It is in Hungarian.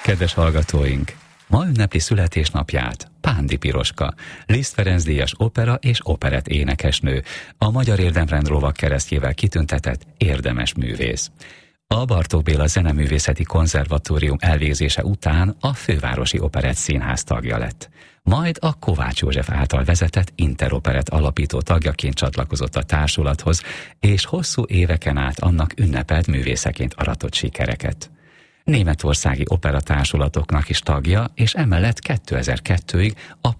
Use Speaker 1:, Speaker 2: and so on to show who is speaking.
Speaker 1: Kedves hallgatóink! Ma ünnepli születésnapját Pándi Piroska, Liszt Ferenc díjas opera és operett énekesnő, a Magyar Érdemrend lovagkeresztjével kitüntetett érdemes művész. A Bartók Béla Zeneművészeti Konzervatórium elvégzése után a Fővárosi Operett Színház tagja lett. Majd a Kovács József által vezetett Interoperett alapító tagjaként csatlakozott a társulathoz, és hosszú éveken át annak ünnepelt művészeként aratott sikereket. Németországi operatársulatoknak is tagja, és emellett 2002-ig a